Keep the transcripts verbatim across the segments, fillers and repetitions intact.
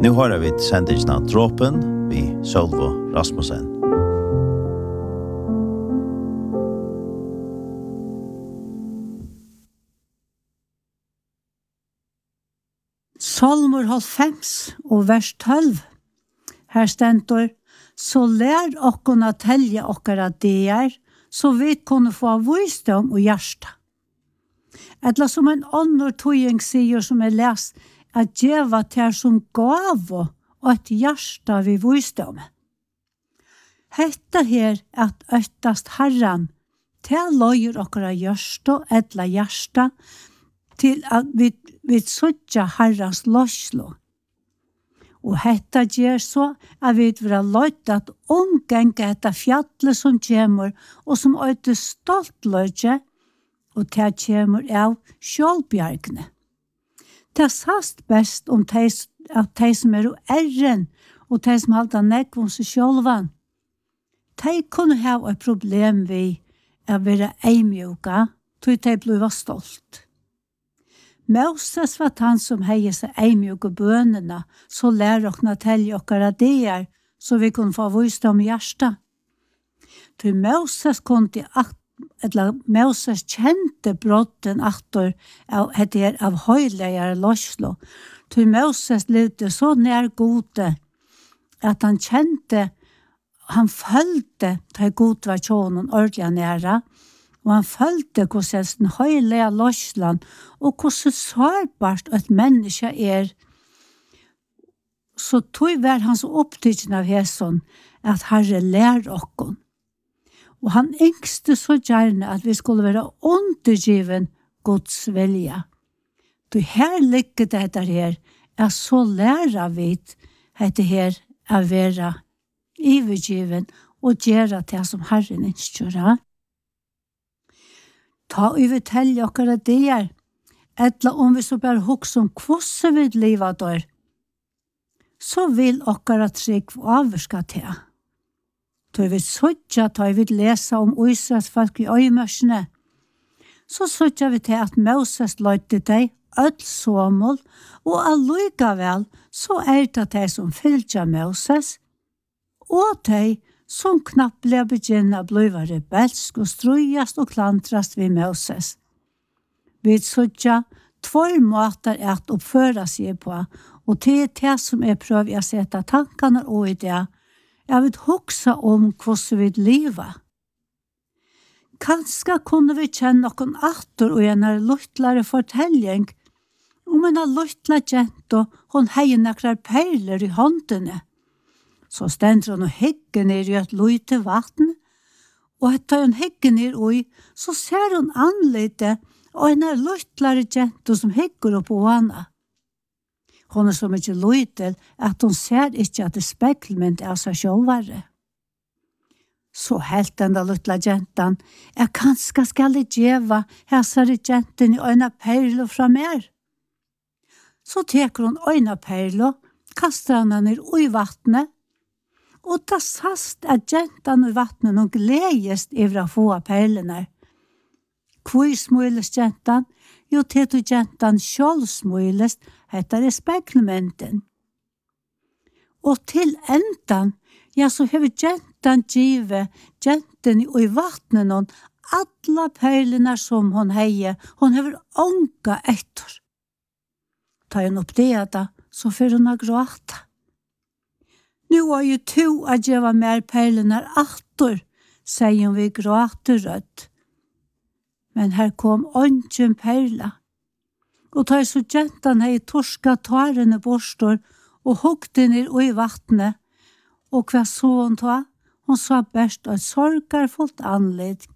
Nu har vi sendingen av Dråpen vi Sølvo Rasmussen. Salmor halvfems og vers tolv. Her stendur: så lær okkona telja okkara deir, så vi kunne få visdom og hjärsta. Etla som en annor tøying sier som er lest, at djeva ter som gavo og et hjärsta vi visdom. Hetta her at øttast herran, til løyer okkara hjärsta, etla hjärsta, til at vi, vi suttja herrans løslo. Og hetta gjør så at vi vil ha løyt at omgenge etta fjallet som kjemur, og som øyte stolt løytje, og det kjemur av sjålbjergne. Det er sast best om de, at de som er æren, og de som halda nekvom seg sjålvan. De kunne ha et problem vi å være eimjuka, til de blir stolt. Moses var han som heier seg eimjuka bønene, så lær okna telje okkara deir, så vi kunne få visdom i hjärsta. Til Moses kunne eller Moses kjente brotten aktor av etter av høylegare løslo. Til Moses levde så nær gode at han kjente, han følte til god var tjånen ordentlig nære, og han følte hvordan den høylige løsland og hvordan sårbart et menneske er. Så tog var han så opptidsen av hæsson at Herre lær okkon. Og han engste så gjerne at vi skulle være undergiven Guds vilja. Du her ligger det der her, er så lærer vi dette her å være ivergiven og gjøre det som Herren innskjører. Ta og vi telle okkara deir, etla om vi så bare hokse om hvordan vi livet der, så vil okkara trygg avvarska til. Da vi søtja, ta vi lesa om Israels folk i øymørsene, så søtja vi til at Moses løyte deg, ødel såmål, og allikevel så er det de som fylgja Moses, og de som knapt ble begynne å bli rebelsk og strøyast og klantrast ved Moses. Vi søtja tvær måter at oppføre seg på, og det er det som jeg prøver å sette tankene og i det, jeg vil hoksa om hvordan vi lever. Kanskje kunne vi kjenne noen atter og en luttlare fortelling om en luttla jento, hun heier nekrar perler i håndene. Så stender hun og hegger ned i et lute vatten, og etter hun hegger ned i, så ser hun anlite og en luttlare jento som hegger opp på henne. Hon er så mykje løytel at hun ser ikke at det speklement av seg sjølvare. Så helt den da luttla gentan, jeg kanskje skal djeva hæsare gentan i øyna perlo fra mer. Så teker hun øyna perlo, kaster han han i vattnet, og da sast at gentan i vattnet og gledest ivra få av perlene. Hvor smules gentan? Jo, til du gentan sjølsmules, heter det speklementen. Og til endan, ja, så har vi gentan givet gentan i vattnet noen alla perlene som hon heier, hon har ånka etter. Ta hun opp det da, så får hun ha gråta. Nu er jo to at jeg var mer perlene etter, sier hun vi gråter rødt. Men her kom ånden perla. Og tar så gentan hei torska tarene borstor og hukte ned i vattnet. Og hva så hun ta? Hun sa best og et sorgarfullt anledd.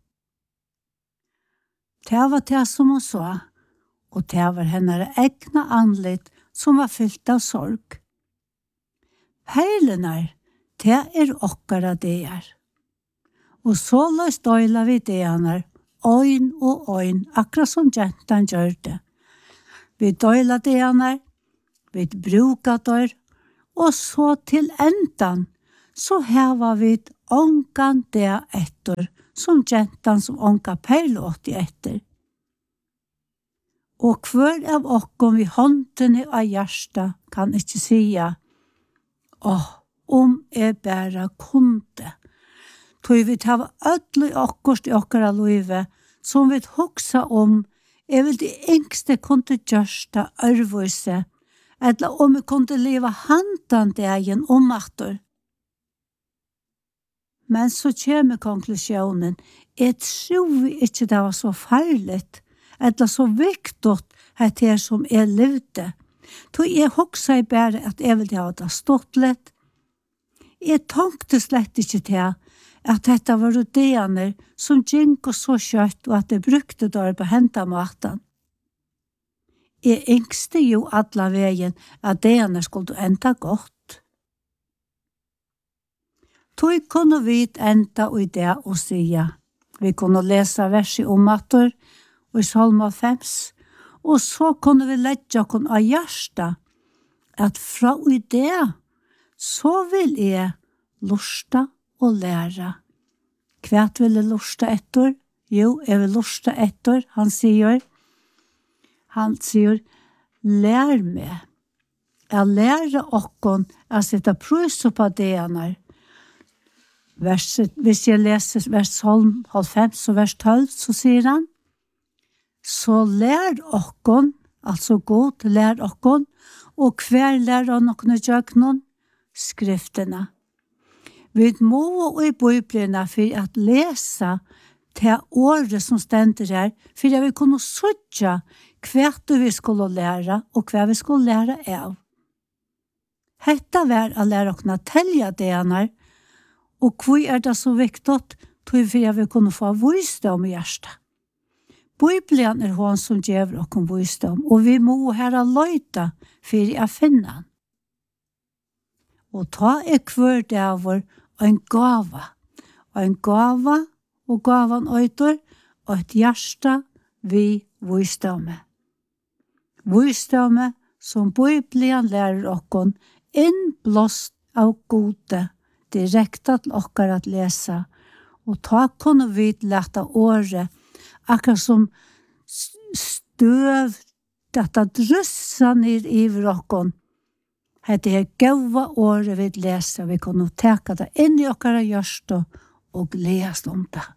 Det var det som hun sa, og det var henne egna anledd som var fyllt av sorg. Perlenar, det er okkara det er. Og så løst øyla vi det er, øyn og øyn, akkurat som gentan gjør det. Vi døyla det er, vi bruka det, og så til endan, så heva vi ångan det etter, som gentan som ånga perlåt i etter. Og hver av okkom vi håndene av hjärsta kan ikke sia, Åh, om jeg bare kunde. Tog vi ta ødelig akkurat i okkara livet, som vi hoksa om, jeg vil det engste kunne gjørsta ørvøse, eller om vi kunne leva handan dagen om atter. Men så kommer konklusjonen, jeg tror ikke det var så farligt, eller så viktigt at det som jeg levde. Så jeg hoksa bare at jeg ville ha det stått litt. Jeg tenkte slett ikke til at dette var rudener som gikk og så kjøtt og at det brukte der på hentamaten. Jeg engste jo alle veien at det skulle enda godt. Tog kunne vi enda i det og sige. Vi kunne lese verset om matter og i Salma fem, og så kunne vi lette oss av hjertet at fra i det så vil jeg lusta og lære. Hva vil jeg lusta etter? Jo, jeg vil lusta etter, han sier. Han sier, lær meg. Jeg lærer okkon å sette prøys på det han er. Vers, hvis jeg leser vers halvfem og vers tolv, så sier han, så lær okkon, altså god, lær okkon, og hver lær okkon i jøknon, skriftene. Vi må og i Bibelen for at lese til året som stender her, for at vi kunne søtte hva vi skulle lære, og hva vi skulle lære av. Hetta var å lære oss å telle det han er, og hva er det så viktig, for at vi kunne få visdom i hjertet. Bibelen er han som gjør oss visdom, og vi må her løyte for å finne han. Og ta er hver dag vår en gave. En gave, og gaven øyter, og et hjerte vi visdomme. Visdomme som Bibelen lærer oss innblåst av gode, direkte til oss at lese, og ta kunne vi lette året, akkurat som støv, dette drøsser ned i oss. Hette er gøyva året vi leser, vi kunne teka det inn i okkara hjørste og lese om det.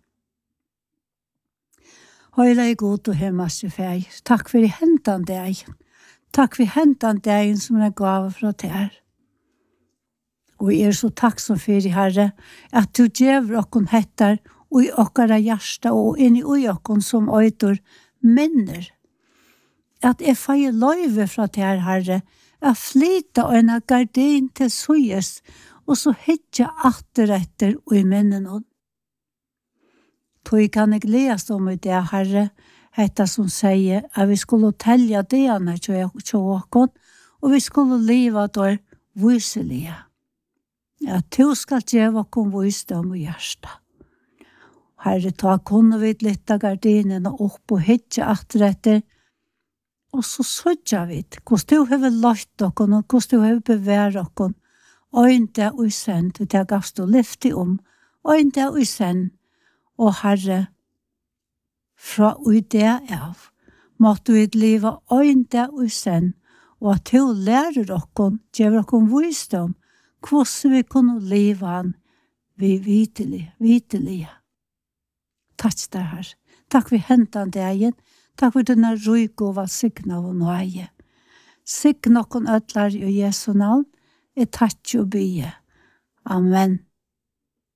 Høyla i god og hemmaste feir, takk for i hentan deg. Takk for hentan deg som er gav fra ter. Og jeg er så takksom for i Herre, at du gjør okkon hettar og i okkara hjørste og inn i okkon som øytor minner. At jeg feir løyve fra ter, Herre, jeg flyta og en gardin til sujes, og så hitja atteretter og i minnen hon. Tog kan jeg lese om i det, Herre, hetta som sier at vi skulle telja det ane til åkken, og vi skulle leva der viselige. At du skal gjøre åkken visdom og hjärsta. Herre, ta kunne vi litt av gardinene opp og hitja atteretter, og så sødja vi, hvordan du har lagt okken, og hvordan du har bevært okken, og ikke og send, og det gavst du lyfte om, og ikke og send, og Herre, fra og det av, måtte vi leve og ikke og send, og at du lærer okken, gjør okken visdom, hvordan vi kunne leve han, vi vitelig, vitelig. Takk deg, Herre. Takk for hentan deg igjen. Takk for denne ryk og valgsikna og nøye. Sikna okken ødler i Jesu navn, er takk og bygge. Amen.